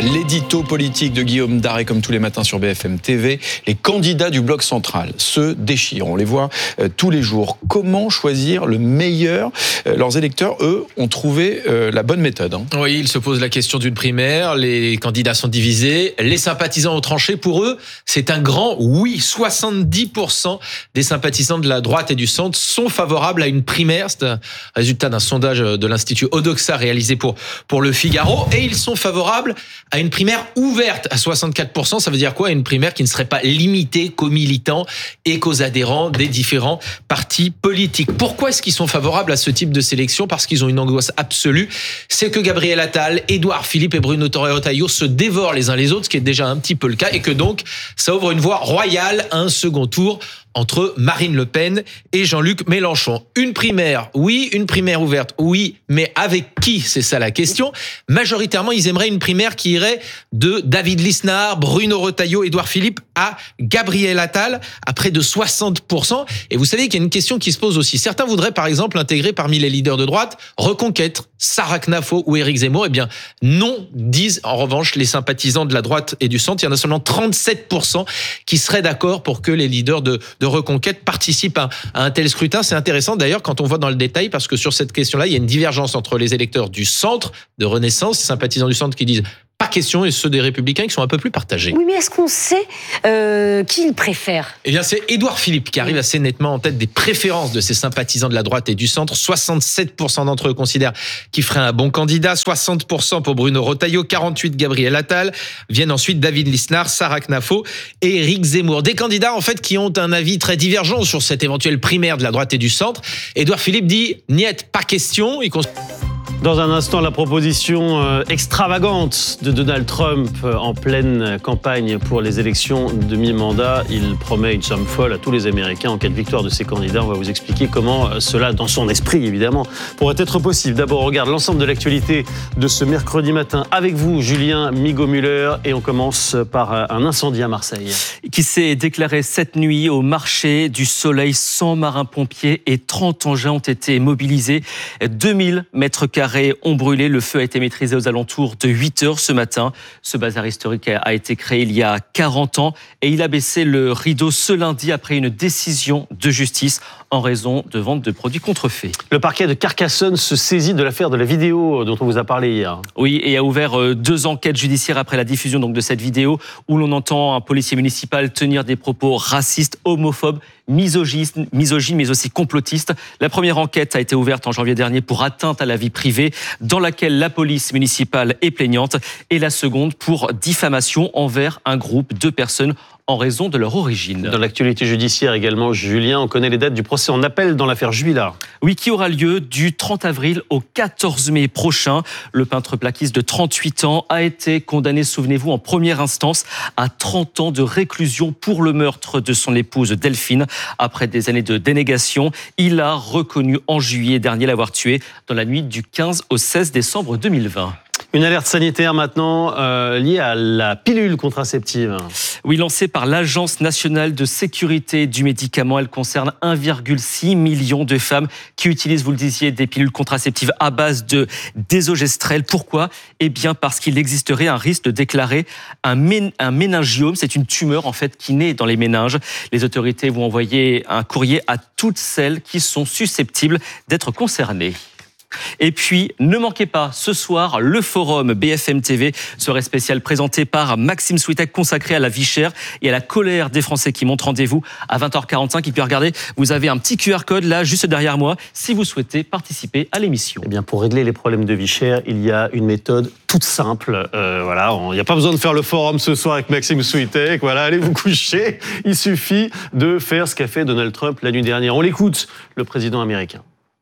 l'édito politique de Guillaume Daré, comme tous les matins sur B F M T V. Les candidats du bloc central se déchirent. On les voit euh, tous les jours. Comment choisir le meilleur ? euh, Leurs électeurs, eux, ont trouvé euh, la bonne méthode. Hein. Oui, ils se posent la question d'une primaire. Les candidats sont divisés. Les sympathisants ont tranché. Pour eux, c'est un grand oui. soixante-dix pour cent des sympathisants de la droite et du centre sont favorables à une primaire. C'est un résultat d'un sondage de l'Institut Odoxa réalisé pour, pour Le Figaro. Et ils sont favorables à une primaire ouverte à soixante-quatre pour cent. Ça veut dire quoi ? Une primaire qui ne serait pas limitée qu'aux militants et qu'aux adhérents des différents partis politiques. Pourquoi est-ce qu'ils sont favorables à ce type de sélection ? Parce qu'ils ont une angoisse absolue. C'est que Gabriel Attal, Édouard Philippe et Bruno Retailleau se dévorent les uns les autres, ce qui est déjà un petit peu le cas, et que donc ça ouvre une voie royale à un second tour entre Marine Le Pen et Jean-Luc Mélenchon. Une primaire, oui, une primaire ouverte, oui, mais avec qui ? C'est ça la question. Majoritairement, ils aimeraient une primaire qui irait de David Lisnard, Bruno Retailleau, Édouard Philippe à Gabriel Attal, à près de soixante pour cent. Et vous savez qu'il y a une question qui se pose aussi. Certains voudraient, par exemple, intégrer parmi les leaders de droite Reconquête, Sarah Knafo ou Éric Zemmour. Eh bien, non, disent en revanche les sympathisants de la droite et du centre. Il y en a seulement trente-sept pour cent qui seraient d'accord pour que les leaders de de Reconquête participent à, à un tel scrutin. C'est intéressant d'ailleurs quand on voit dans le détail, parce que sur cette question-là, il y a une divergence entre les électeurs du centre, de Renaissance, sympathisants du centre qui disent pas question, et ceux des Républicains qui sont un peu plus partagés. Oui, mais est-ce qu'on sait euh, qui il préfère ? Eh bien, c'est Édouard Philippe qui arrive assez nettement en tête des préférences de ces sympathisants de la droite et du centre. soixante-sept pour cent d'entre eux considèrent qu'il ferait un bon candidat, soixante pour cent pour Bruno Retailleau, quarante-huit pour cent Gabriel Attal. Viennent ensuite David Lisnard, Sarah Knafo et Éric Zemmour. Des candidats, en fait, qui ont un avis très divergent sur cette éventuelle primaire de la droite et du centre. Édouard Philippe dit « Niet, pas question ». Il Dans un instant, la proposition euh, extravagante de Donald Trump euh, en pleine campagne pour les élections de mi-mandat. Il promet une somme folle à tous les Américains en cas de victoire de ses candidats. On va vous expliquer comment euh, cela, dans son esprit évidemment, pourrait être possible. D'abord, on regarde l'ensemble de l'actualité de ce mercredi matin avec vous, Julien Migaud-Müller. Et on commence par euh, un incendie à Marseille. Qui s'est déclaré cette nuit au marché du Soleil. cent marins-pompiers et trente engins ont été mobilisés. deux mille mètres carrés ont brûlé. Le feu a été maîtrisé aux alentours de huit heures ce matin. Ce bazar historique a été créé il y a quarante ans et il a baissé le rideau ce lundi après une décision de justice en raison de vente de produits contrefaits. Le parquet de Carcassonne se saisit de l'affaire de la vidéo dont on vous a parlé hier. Oui, et a ouvert deux enquêtes judiciaires après la diffusion donc de cette vidéo où l'on entend un policier municipal tenir des propos racistes, homophobes, misogynes, misogynes, mais aussi complotistes. La première enquête a été ouverte en janvier dernier pour atteinte à la vie privée, dans laquelle la police municipale est plaignante, et la seconde pour diffamation envers un groupe de personnes en raison de leur origine. Dans l'actualité judiciaire également, Julien, on connaît les dates du procès en appel dans l'affaire Jubilard. Oui, qui aura lieu du trente avril au quatorze mai prochain. Le peintre plaquiste de trente-huit ans a été condamné, souvenez-vous, en première instance à trente ans de réclusion pour le meurtre de son épouse Delphine. Après des années de dénégation, il a reconnu en juillet dernier l'avoir tuée dans la nuit du quinze au seize décembre deux mille vingt. Une alerte sanitaire maintenant euh, liée à la pilule contraceptive. Oui, lancée par l'Agence nationale de sécurité du médicament. Elle concerne un virgule six million de femmes qui utilisent, vous le disiez, des pilules contraceptives à base de désogestrel. Pourquoi ? Eh bien parce qu'il existerait un risque de déclarer un, mén- un méningiome. C'est une tumeur en fait qui naît dans les méninges. Les autorités vont envoyer un courrier à toutes celles qui sont susceptibles d'être concernées. Et puis, ne manquez pas, ce soir, le forum B F M T V serait spécial présenté par Maxime Switek, consacré à la vie chère et à la colère des Français qui montent rendez-vous à vingt heures quarante-cinq. Et puis regardez, vous avez un petit Q R code là, juste derrière moi, si vous souhaitez participer à l'émission. Eh bien, pour régler les problèmes de vie chère, il y a une méthode toute simple. Euh, voilà, il n'y a pas besoin de faire le forum ce soir avec Maxime Switek. Voilà, allez vous coucher. Il suffit de faire ce qu'a fait Donald Trump la nuit dernière. On l'écoute, le président américain.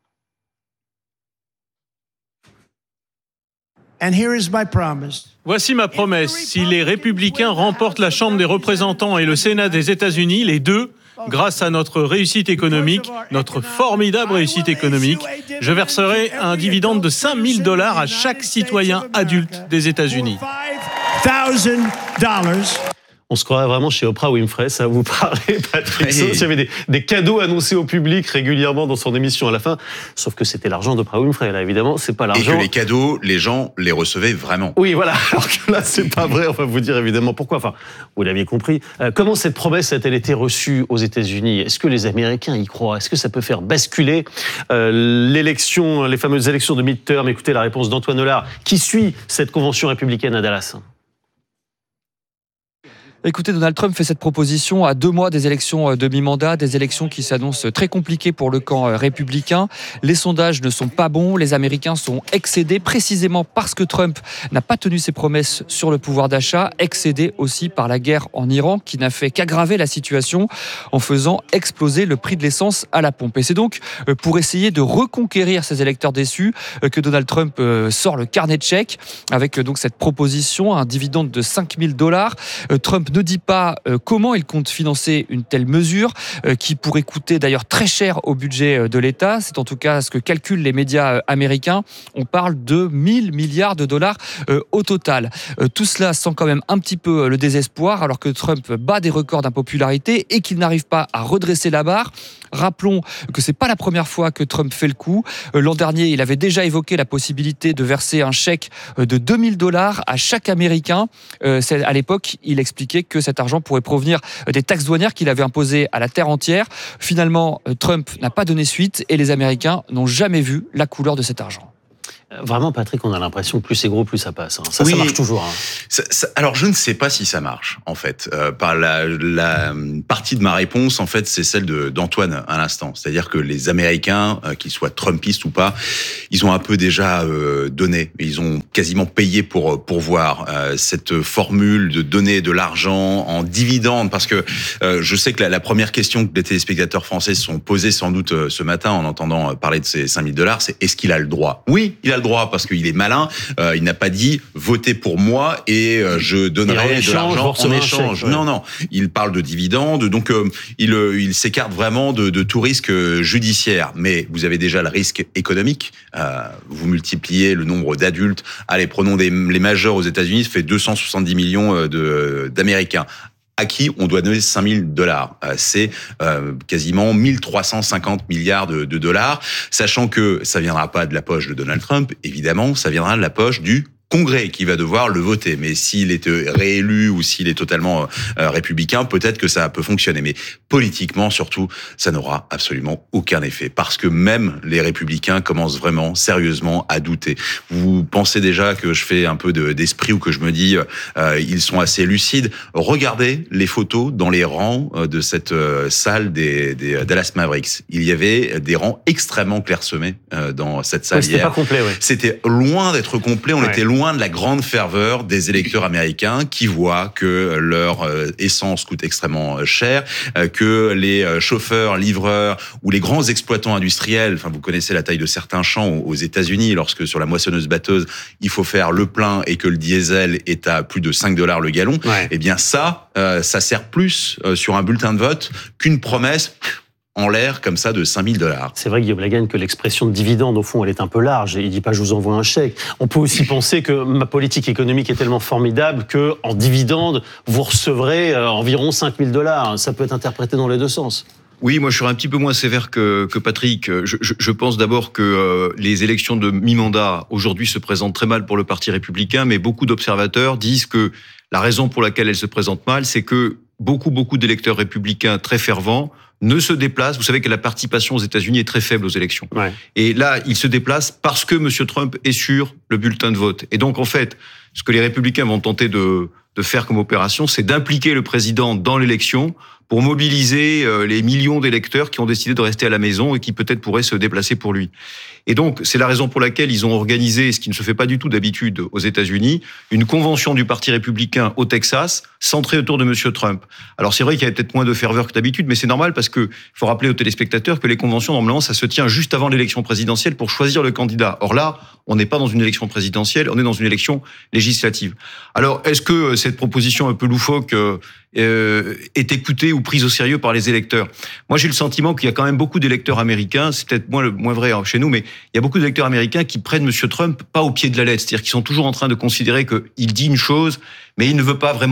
Voici ma promesse. Si les républicains remportent la Chambre des représentants et le Sénat des États-Unis, les deux, grâce à notre réussite économique, notre formidable réussite économique, je verserai un dividende de cinq mille dollars à chaque citoyen adulte des États-Unis. On se croirait vraiment chez Oprah Winfrey, ça vous parlait, Patrick Sauce. Il y avait des, des cadeaux annoncés au public régulièrement dans son émission à la fin. Sauf que c'était l'argent d'Oprah Winfrey, là, évidemment, c'est pas l'argent. Et que les cadeaux, les gens les recevaient vraiment. Oui, voilà. Alors que là, c'est pas vrai. On va vous dire évidemment pourquoi. Enfin, vous l'aviez compris. Euh, comment cette promesse a-t-elle été reçue aux États-Unis? Est-ce que les Américains y croient? Est-ce que ça peut faire basculer euh, l'élection, les fameuses élections de midterm? Écoutez la réponse d'Antoine Hollard, qui suit cette convention républicaine à Dallas. Écoutez, Donald Trump fait cette proposition à deux mois des élections de mi-mandat, des élections qui s'annoncent très compliquées pour le camp républicain. Les sondages ne sont pas bons, les Américains sont excédés précisément parce que Trump n'a pas tenu ses promesses sur le pouvoir d'achat, excédés aussi par la guerre en Iran qui n'a fait qu'aggraver la situation en faisant exploser le prix de l'essence à la pompe. Et c'est donc pour essayer de reconquérir ces électeurs déçus que Donald Trump sort le carnet de chèques avec donc cette proposition, un dividende de cinq mille dollars. Trump ne dit pas euh, comment il compte financer une telle mesure euh, qui pourrait coûter d'ailleurs très cher au budget euh, de l'État. C'est en tout cas ce que calculent les médias euh, américains. On parle de mille milliards de dollars euh, au total. Euh, tout cela sent quand même un petit peu euh, le désespoir alors que Trump bat des records d'impopularité et qu'il n'arrive pas à redresser la barre. Rappelons que c'est pas la première fois que Trump fait le coup. Euh, l'an dernier, il avait déjà évoqué la possibilité de verser un chèque euh, de deux mille dollars à chaque Américain. Euh, c'est, à l'époque, il expliquait que cet argent pourrait provenir des taxes douanières qu'il avait imposées à la terre entière. Finalement, Trump n'a pas donné suite et les Américains n'ont jamais vu la couleur de cet argent. Vraiment, Patrick, on a l'impression que plus c'est gros, plus ça passe. Hein. Ça, oui, ça marche toujours. Hein. Ça, ça, alors, je ne sais pas si ça marche, en fait. Euh, par la, la partie de ma réponse, en fait, c'est celle de, d'Antoine à l'instant. C'est-à-dire que les Américains, euh, qu'ils soient Trumpistes ou pas, ils ont un peu déjà euh, donné. Ils ont quasiment payé pour pour voir euh, cette formule de donner de l'argent en dividendes. Parce que euh, je sais que la, la première question que les téléspectateurs français se sont posées sans doute euh, ce matin en entendant parler de ces cinq mille dollars, c'est est-ce qu'il a le droit? Oui, il a le droit parce qu'il est malin. Euh, il n'a pas dit votez pour moi et euh, je donnerai de l'argent en échange. Chèque, ouais. Non, non. Il parle de dividendes, donc euh, il, il s'écarte vraiment de, de tout risque judiciaire. Mais vous avez déjà le risque économique. Euh, vous multipliez le nombre d'adultes. Allez, prenons des, les majeurs aux États-Unis, ça fait deux cent soixante-dix millions de, d'Américains. À qui on doit donner cinq mille dollars. C'est euh, quasiment mille trois cent cinquante milliards de, de dollars, sachant que ça viendra pas de la poche de Donald Trump, évidemment, ça viendra de la poche du Congrès qui va devoir le voter. Mais s'il est réélu ou s'il est totalement euh, républicain, peut-être que ça peut fonctionner. Mais politiquement, surtout, ça n'aura absolument aucun effet. Parce que même les républicains commencent vraiment, sérieusement, à douter. Vous pensez déjà que je fais un peu de, d'esprit ou que je me dis euh, ils sont assez lucides. Regardez les photos dans les rangs de cette euh, salle des, des Dallas Mavericks. Il y avait des rangs extrêmement clairsemés euh, dans cette salle ouais, c'était hier. Pas complet, ouais. C'était loin d'être complet. On ouais. était loin de la grande ferveur des électeurs américains qui voient que leur essence coûte extrêmement cher, que les chauffeurs, livreurs ou les grands exploitants industriels, enfin vous connaissez la taille de certains champs aux États-Unis, lorsque sur la moissonneuse-batteuse il faut faire le plein et que le diesel est à plus de cinq dollars le gallon, ouais. eh bien ça, euh, ça sert plus sur un bulletin de vote qu'une promesse en l'air comme ça de cinq mille dollars. C'est vrai, Guillaume Lagarde, que l'expression de dividende, au fond, elle est un peu large. Il dit pas « je vous envoie un chèque ». On peut aussi penser que ma politique économique est tellement formidable qu'en dividende, vous recevrez environ cinq mille dollars. Ça peut être interprété dans les deux sens. Oui, moi je serais un petit peu moins sévère que, que Patrick. Je, je, je pense d'abord que euh, les élections de mi-mandat aujourd'hui se présentent très mal pour le Parti républicain, mais beaucoup d'observateurs disent que la raison pour laquelle elles se présentent mal, c'est que beaucoup, beaucoup d'électeurs républicains très fervents ne se déplacent. Vous savez que la participation aux États-Unis est très faible aux élections. Ouais. Et là, ils se déplacent parce que M. Trump est sur le bulletin de vote. Et donc, en fait, ce que les républicains vont tenter de, de faire comme opération, c'est d'impliquer le président dans l'élection pour mobiliser les millions d'électeurs qui ont décidé de rester à la maison et qui peut-être pourraient se déplacer pour lui. Et donc, c'est la raison pour laquelle ils ont organisé, ce qui ne se fait pas du tout d'habitude aux États-Unis, une convention du Parti républicain au Texas, centrée autour de M. Trump. Alors, c'est vrai qu'il y avait peut-être moins de ferveur que d'habitude, mais c'est normal parce que faut rappeler aux téléspectateurs que les conventions, normalement, ça se tient juste avant l'élection présidentielle pour choisir le candidat. Or là, on n'est pas dans une élection présidentielle, on est dans une élection législative. Alors, est-ce que cette proposition un peu loufoque euh, euh, est écoutée ou prise au sérieux par les électeurs? Moi, j'ai le sentiment qu'il y a quand même beaucoup d'électeurs américains, c'est peut-être moins, moins vrai chez nous, mais il y a beaucoup d'électeurs américains qui prennent M. Trump pas au pied de la lettre, c'est-à-dire qu'ils sont toujours en train de considérer qu'il dit une chose, mais il ne veut pas vraiment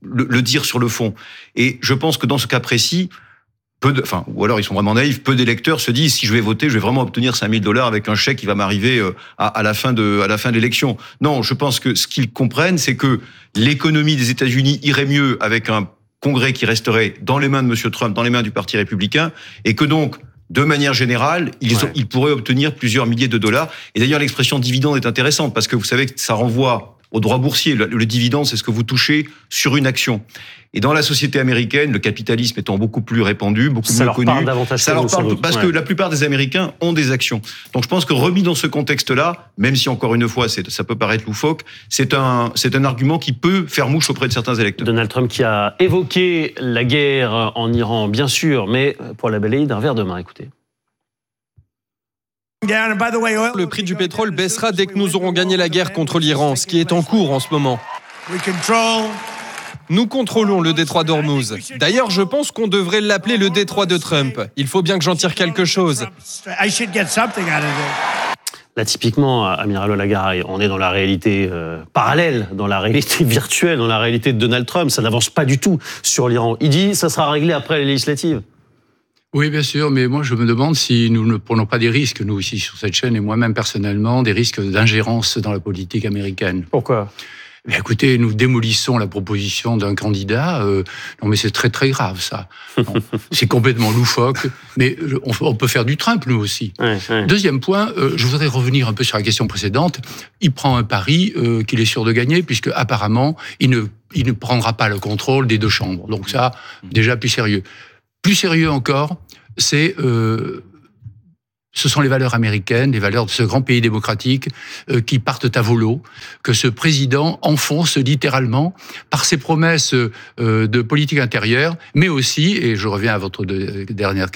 le, le dire sur le fond. Et je pense que dans ce cas précis, peu de, enfin, ou alors ils sont vraiment naïfs, peu d'électeurs se disent si je vais voter, je vais vraiment obtenir cinq mille dollars avec un chèque qui va m'arriver à, à la fin de, à la fin de l'élection. Non, je pense que ce qu'ils comprennent, c'est que l'économie des États-Unis irait mieux avec un Congrès qui resterait dans les mains de M. Trump, dans les mains du Parti républicain, et que donc, de manière générale, ils, ouais. ont, ils pourraient obtenir plusieurs milliers de dollars. Et d'ailleurs, l'expression dividende est intéressante parce que vous savez que ça renvoie au droit boursier. Le, le dividende, c'est ce que vous touchez sur une action. Et dans la société américaine, le capitalisme étant beaucoup plus répandu, beaucoup ça mieux connu, parle davantage ça leur parle parce ouais. que la plupart des Américains ont des actions. Donc je pense que remis dans ce contexte-là, même si encore une fois c'est, ça peut paraître loufoque, c'est un c'est un argument qui peut faire mouche auprès de certains électeurs. Donald Trump qui a évoqué la guerre en Iran, bien sûr, mais pour la balayer d'un verre de main. Écoutez. Le prix du pétrole baissera dès que nous aurons gagné la guerre contre l'Iran, ce qui est en cours en ce moment. Nous contrôlons le détroit d'Ormuz. D'ailleurs, je pense qu'on devrait l'appeler le détroit de Trump. Il faut bien que j'en tire quelque chose. Là, typiquement, Amiral Olagare, on est dans la réalité euh, parallèle, dans la réalité virtuelle, dans la réalité de Donald Trump. Ça n'avance pas du tout sur l'Iran. Il dit ça sera réglé après les législatives. Oui, bien sûr, mais moi je me demande si nous ne prenons pas des risques, nous ici sur cette chaîne, et moi-même personnellement, des risques d'ingérence dans la politique américaine. Pourquoi ? Eh écoutez, nous démolissons la proposition d'un candidat. Euh, non, mais c'est très très grave ça. Non, c'est complètement loufoque. Mais on, on peut faire du Trump nous aussi. Ouais, ouais. Deuxième point, euh, je voudrais revenir un peu sur la question précédente. Il prend un pari euh, qu'il est sûr de gagner, puisque apparemment il ne il ne prendra pas le contrôle des deux chambres. Donc ça, déjà plus sérieux. Plus sérieux encore, c'est euh, ce sont les valeurs américaines, les valeurs de ce grand pays démocratique euh, qui partent à volo, que ce président enfonce littéralement par ses promesses euh, de politique intérieure, mais aussi, et je reviens à votre de, dernière